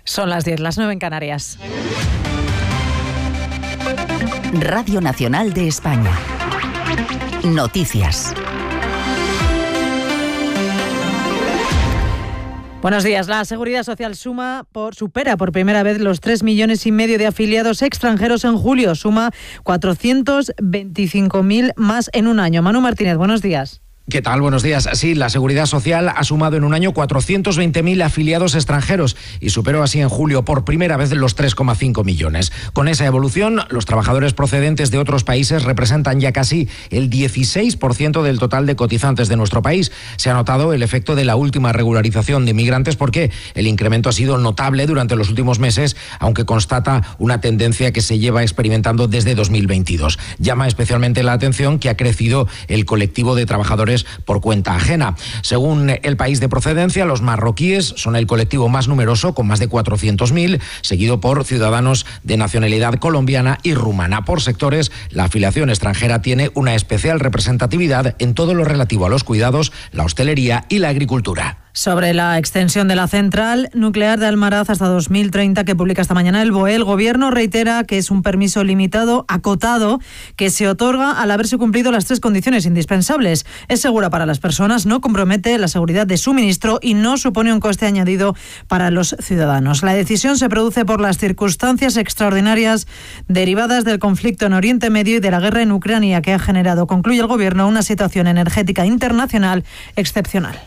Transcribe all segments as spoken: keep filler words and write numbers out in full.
Son las diez, las nueve en Canarias. Radio Nacional de España. Noticias. Buenos días. La Seguridad Social suma por, supera por primera vez los tres millones y medio de afiliados extranjeros en julio. Suma cuatrocientos veinticinco mil más en un año. Manu Martínez, buenos días. ¿Qué tal? Buenos días. Sí, la Seguridad Social ha sumado en un año cuatrocientos veinte mil afiliados extranjeros y superó así en julio por primera vez los tres coma cinco millones. Con esa evolución, los trabajadores procedentes de otros países representan ya casi el dieciséis por ciento del total de cotizantes de nuestro país. Se ha notado el efecto de la última regularización de inmigrantes porque el incremento ha sido notable durante los últimos meses, aunque constata una tendencia que se lleva experimentando desde dos mil veintidós. Llama especialmente la atención que ha crecido el colectivo de trabajadores por cuenta ajena. Según el país de procedencia, los marroquíes son el colectivo más numeroso, con más de cuatrocientos mil, seguido por ciudadanos de nacionalidad colombiana y rumana. Por sectores, la afiliación extranjera tiene una especial representatividad en todo lo relativo a los cuidados, la hostelería y la agricultura. Sobre la extensión de la central nuclear de Almaraz hasta dos mil treinta que publica esta mañana el B O E, el Gobierno reitera que es un permiso limitado, acotado, que se otorga al haberse cumplido las tres condiciones indispensables. Es segura para las personas, no compromete la seguridad de suministro y no supone un coste añadido para los ciudadanos. La decisión se produce por las circunstancias extraordinarias derivadas del conflicto en Oriente Medio y de la guerra en Ucrania, que ha generado, concluye el Gobierno, una situación energética internacional excepcional.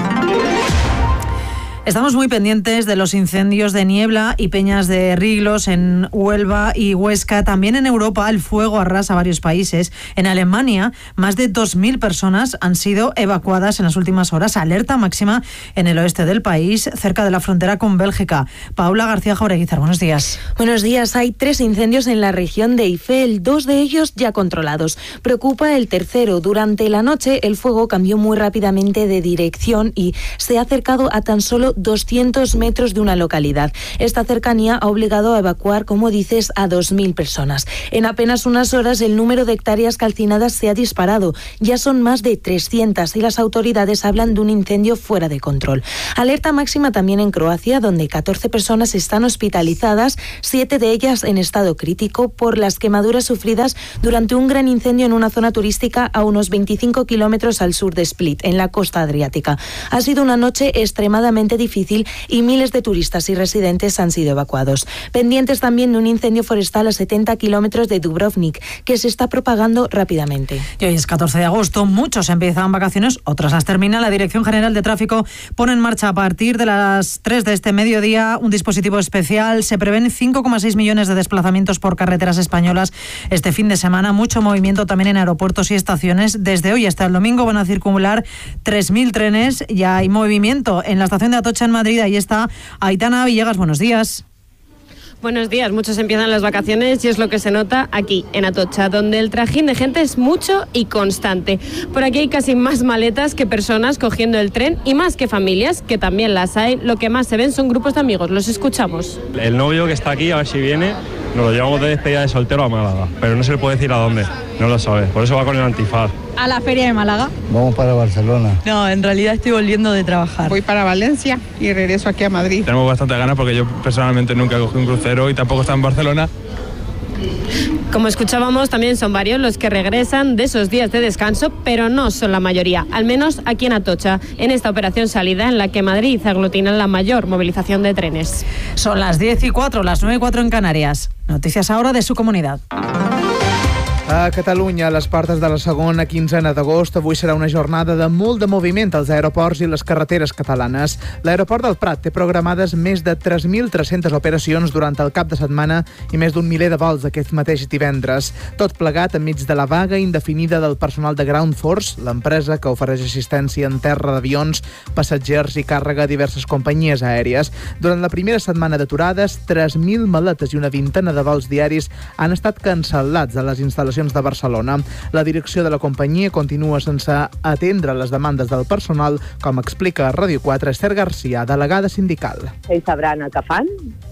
Estamos muy pendientes de los incendios de Niebla y Peñas de Riglos en Huelva y Huesca. También en Europa el fuego arrasa varios países. En Alemania, más de dos mil personas han sido evacuadas en las últimas horas. Alerta máxima en el oeste del país, cerca de la frontera con Bélgica. Paula García Jaureguizar, buenos días. Buenos días. Hay tres incendios en la región de Eifel, dos de ellos ya controlados. Preocupa el tercero. Durante la noche el fuego cambió muy rápidamente de dirección y se ha acercado a tan solo doscientos metros de una localidad. Esta cercanía ha obligado a evacuar, como dices, a dos mil personas. En apenas unas horas el número de hectáreas calcinadas se ha disparado. Ya son más de trescientas y las autoridades hablan de un incendio fuera de control. Alerta máxima también en Croacia, donde catorce personas están hospitalizadas, siete de ellas en estado crítico por las quemaduras sufridas durante un gran incendio en una zona turística a unos veinticinco kilómetros al sur de Split, en la costa adriática. Ha sido una noche extremadamente difícil y miles de turistas y residentes han sido evacuados. Pendientes también de un incendio forestal a setenta kilómetros de Dubrovnik, que se está propagando rápidamente. Y hoy es catorce de agosto, muchos empiezan vacaciones, otras las terminan. La Dirección General de Tráfico pone en marcha a partir de las tres de este mediodía un dispositivo especial. Se prevén cinco coma seis millones de desplazamientos por carreteras españolas este fin de semana. Mucho movimiento también en aeropuertos y estaciones. Desde hoy hasta el domingo van a circular tres mil trenes. Ya hay movimiento en la estación de Atocha en Madrid. Ahí está Aitana Villegas. Buenos días. Buenos días. Muchos empiezan las vacaciones y es lo que se nota aquí, en Atocha, donde el trajín de gente es mucho y constante. Por aquí hay casi más maletas que personas cogiendo el tren y más que familias, que también las hay. Lo que más se ven son grupos de amigos. Los escuchamos. El novio que está aquí, a ver si viene, nos lo llevamos de despedida de soltero a Málaga, pero no se le puede decir a dónde, no lo sabe. Por eso va con el antifaz. ¿A la feria de Málaga? Vamos para Barcelona. No, en realidad estoy volviendo de trabajar. Voy para Valencia y regreso aquí a Madrid. Tenemos bastante ganas porque yo personalmente nunca cogí un crucero y tampoco está en Barcelona. Como escuchábamos, también son varios los que regresan de esos días de descanso, pero no son la mayoría, al menos aquí en Atocha, en esta operación salida en la que Madrid aglutina la mayor movilización de trenes. Son las diez y cuatro, las nueve y cuatro en Canarias. Noticias ahora de su comunidad. A Catalunya, a les portes de la segona quinzena d'agost, avui serà una jornada de molt de moviment als aeroports i les carreteres catalanes. L'aeroport del Prat té programades més de tres mil tres-centes operacions durant el cap de setmana i més d'un miler de vols aquest mateix divendres. Tot plegat enmig de la vaga indefinida del personal de Ground Force, l'empresa que ofereix assistència en terra d'avions, passatgers i càrrega a diverses companyies aèries. Durant la primera setmana d'aturades, tres mil maletes i una vintena de vols diaris han estat cancel·lats a les instal·lacions de Barcelona. La direcció de la companyia continua sense atendre les demandes del personal, com explica a Ràdio quatre Esther García, delegada sindical. Ells sabran el que fan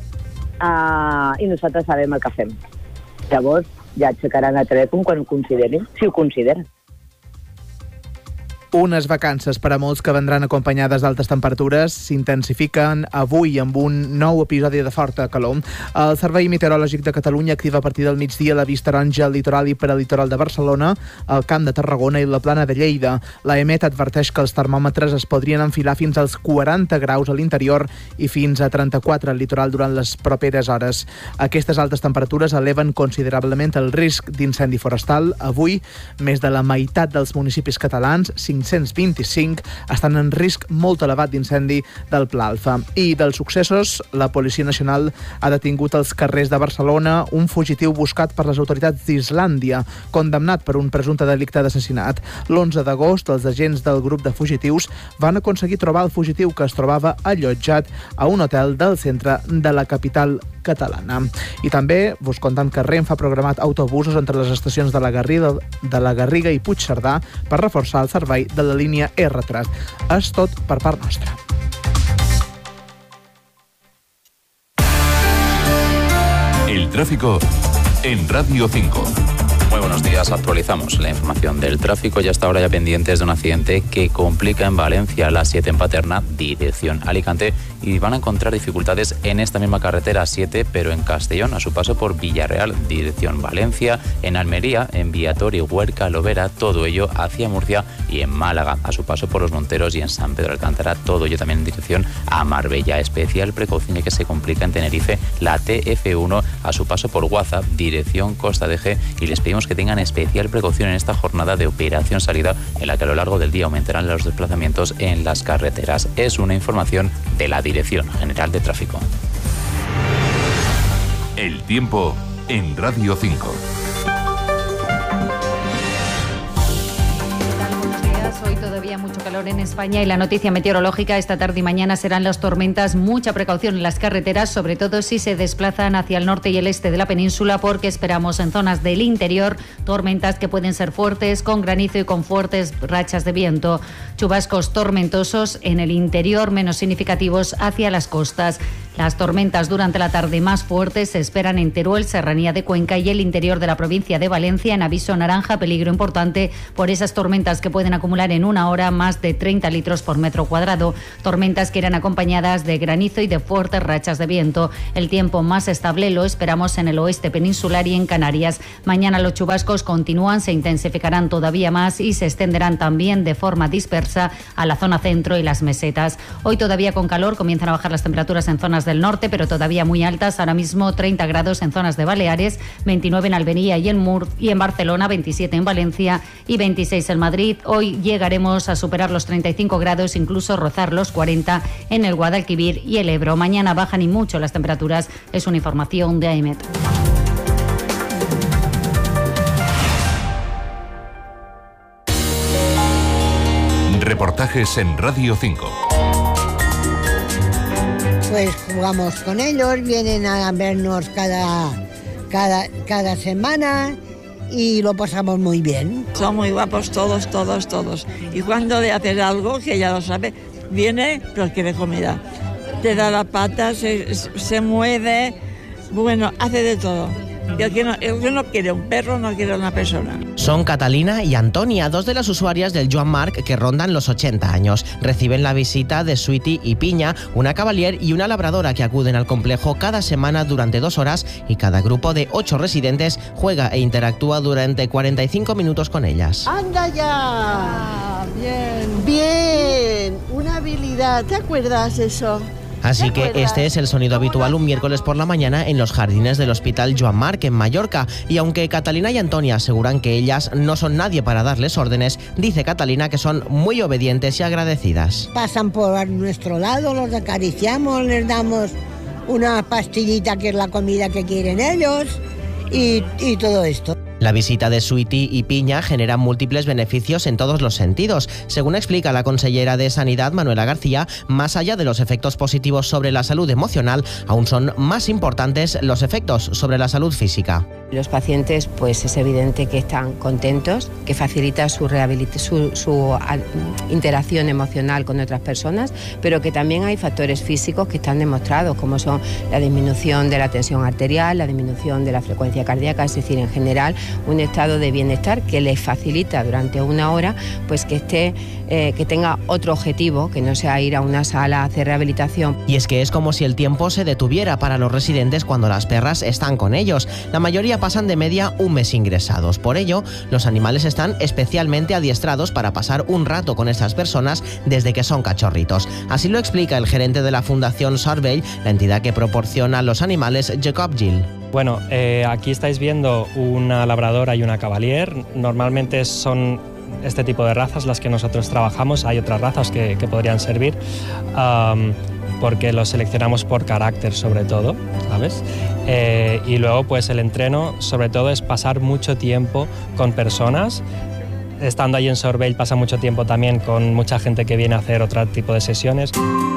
uh, i nosaltres sabem el que fem. Llavors ja aixecaran el telèfon quan ho considerin, si ho consideren. Unes vacances per a molts que vendran acompanyades d'altes temperatures s'intensifiquen avui amb un nou episodi de forta calor. El Servei Meteorològic de Catalunya activa a partir del migdia la vista taronja al litoral i peralitoral de Barcelona, al Camp de Tarragona i la Plana de Lleida. La EMET adverteix que els termòmetres es podrien enfilar fins als quaranta graus a l'interior i fins a trenta-quatre al litoral durant les properes hores. Aquestes altes temperatures eleven considerablement el risc d'incendi forestal. Avui, més de la meitat dels municipis catalans, cinc-cents vint-i-cinc, estan en risc molt elevat d'incendi del Pla Alfa. I dels successos, la Policia Nacional ha detingut als carrers de Barcelona un fugitiu buscat per les autoritats d'Islàndia, condemnat per un presumpte delicte d'assassinat. l'onze d'agost, els agents del grup de fugitius van aconseguir trobar el fugitiu que es trobava allotjat a un hotel del centre de la capital catalana. I també vos contem que Renfe ha programat autobusos entre les estacions de la Garriga, de la Garriga i Puigcerdà per reforçar el servei de la línia erre tres. És tot per part nostra. El tráfico en Radio cinco. Muy buenos días, actualizamos la información del tráfico y hasta ahora ya pendientes de un accidente que complica en Valencia la siete en Paterna, dirección Alicante, y van a encontrar dificultades en esta misma carretera siete, pero en Castellón, a su paso por Villarreal, dirección Valencia, en Almería, en Viatori, Huerca, Lovera, todo ello hacia Murcia, y en Málaga, a su paso por Los Monteros y en San Pedro de Alcántara, todo ello también en dirección a Marbella. Especial precaución ya que se complica en Tenerife la T F uno a su paso por Guaza, dirección Costa de G, y les pedimos que tengan especial precaución en esta jornada de operación salida en la que a lo largo del día aumentarán los desplazamientos en las carreteras. Es una información de la Dirección General de Tráfico. El tiempo en Radio cinco. Hoy todavía mucho calor en España y la noticia meteorológica esta tarde y mañana serán las tormentas. Mucha precaución en las carreteras, sobre todo si se desplazan hacia el norte y el este de la península, porque esperamos en zonas del interior tormentas que pueden ser fuertes, con granizo y con fuertes rachas de viento. Chubascos tormentosos en el interior, menos significativos hacia las costas. Las tormentas durante la tarde más fuertes se esperan en Teruel, Serranía de Cuenca y el interior de la provincia de Valencia, en aviso naranja, peligro importante por esas tormentas que pueden acumular en una hora más de treinta litros por metro cuadrado. Tormentas que irán acompañadas de granizo y de fuertes rachas de viento. El tiempo más estable lo esperamos en el oeste peninsular y en Canarias. Mañana los chubascos continúan, se intensificarán todavía más y se extenderán también de forma dispersa a la zona centro y las mesetas. Hoy todavía con calor, comienzan a bajar las temperaturas en zonas del norte, pero todavía muy altas. Ahora mismo treinta grados en zonas de Baleares, veintinueve en Almería y en Mur y en Barcelona, veintisiete en Valencia y veintiséis en Madrid. Hoy llegaremos a superar los treinta y cinco grados, incluso rozar los cuarenta en el Guadalquivir y el Ebro. Mañana bajan y mucho las temperaturas. Es una información de AEMET. Reportajes en Radio cinco. Pues jugamos con ellos, vienen a vernos cada, cada, cada semana y lo pasamos muy bien. Son muy guapos todos, todos, todos. Y cuando de hacer algo, que ya lo sabe, viene, pero quiere comida. Te da la pata, se, se mueve, bueno, hace de todo. Y el que, no, el que no quiere un perro, no quiere una persona. Son Catalina y Antonia, dos de las usuarias del Joan Marc que rondan los ochenta años. Reciben la visita de Sweetie y Piña, una cavalier y una labradora que acuden al complejo cada semana durante dos horas y cada grupo de ocho residentes juega e interactúa durante cuarenta y cinco minutos con ellas. ¡Anda ya! Ah, bien. Bien, una habilidad, ¿te acuerdas eso? Así que este es el sonido habitual un miércoles por la mañana en los jardines del Hospital Joan Marc en Mallorca. Y aunque Catalina y Antonia aseguran que ellas no son nadie para darles órdenes, dice Catalina que son muy obedientes y agradecidas. Pasan por nuestro lado, los acariciamos, les damos una pastillita que es la comida que quieren ellos y, y todo esto. La visita de Sweetie y Piña genera múltiples beneficios en todos los sentidos. Según explica la consellera de Sanidad, Manuela García, más allá de los efectos positivos sobre la salud emocional, aún son más importantes los efectos sobre la salud física. Los pacientes, pues es evidente que están contentos, que facilita su, su, su interacción emocional con otras personas, pero que también hay factores físicos que están demostrados, como son la disminución de la tensión arterial, la disminución de la frecuencia cardíaca, es decir, en general un estado de bienestar que les facilita durante una hora pues que esté eh, que tenga otro objetivo, que no sea ir a una sala a hacer rehabilitación. Y es que es como si el tiempo se detuviera para los residentes cuando las perras están con ellos. La mayoría pasan de media un mes ingresados. Por ello, los animales están especialmente adiestrados para pasar un rato con estas personas desde que son cachorritos. Así lo explica el gerente de la Fundación Sorbell, la entidad que proporciona a los animales, Jacob Gill. Bueno, eh, aquí estáis viendo una labradora y una cavalier. Normalmente son este tipo de razas las que nosotros trabajamos. Hay otras razas que, que podrían servir, um, porque los seleccionamos por carácter sobre todo, ¿sabes? Eh, y luego pues el entreno sobre todo es pasar mucho tiempo con personas. Estando ahí en Sorbell pasa mucho tiempo también con mucha gente que viene a hacer otro tipo de sesiones.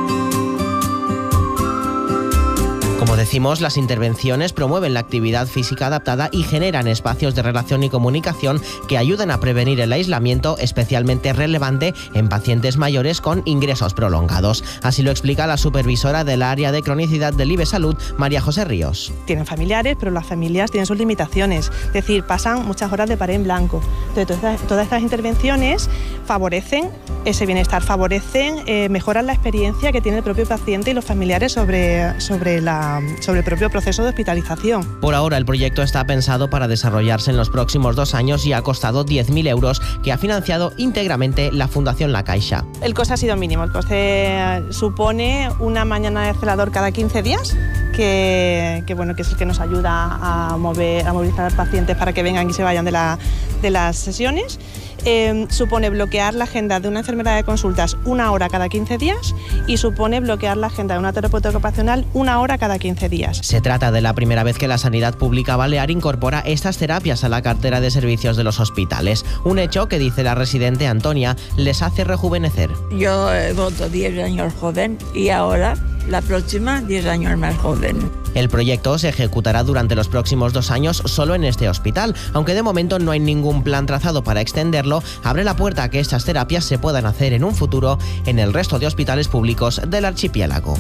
Como decimos, las intervenciones promueven la actividad física adaptada y generan espacios de relación y comunicación que ayudan a prevenir el aislamiento, especialmente relevante en pacientes mayores con ingresos prolongados. Así lo explica la supervisora del área de cronicidad del I B E Salud, María José Ríos. Tienen familiares, pero las familias tienen sus limitaciones, es decir, pasan muchas horas de pared en blanco. Entonces, todas, todas estas intervenciones favorecen ese bienestar, favorecen, eh, mejoran la experiencia que tiene el propio paciente y los familiares sobre, sobre la sobre el propio proceso de hospitalización. Por ahora, el proyecto está pensado para desarrollarse en los próximos dos años y ha costado diez mil euros, que ha financiado íntegramente la Fundación La Caixa. El coste ha sido mínimo. El coste supone una mañana de celador cada quince días, que, que, bueno, que es el que nos ayuda a, mover, a movilizar a los pacientes para que vengan y se vayan de, la, de las sesiones. Eh, supone bloquear la agenda de una enfermera de consultas una hora cada quince días y supone bloquear la agenda de una terapeuta ocupacional una hora cada quince días. Se trata de la primera vez que la sanidad pública balear incorpora estas terapias a la cartera de servicios de los hospitales, un hecho que, dice la residente Antonia, les hace rejuvenecer. Yo he vuelto diez años joven y ahora la próxima diez años más joven. El proyecto se ejecutará durante los próximos dos años solo en este hospital. Aunque de momento no hay ningún plan trazado para extenderlo, abre la puerta a que estas terapias se puedan hacer en un futuro en el resto de hospitales públicos del archipiélago.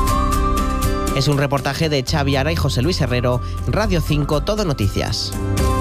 Es un reportaje de Xavi Ara y José Luis Herrero, Radio cinco Todo Noticias.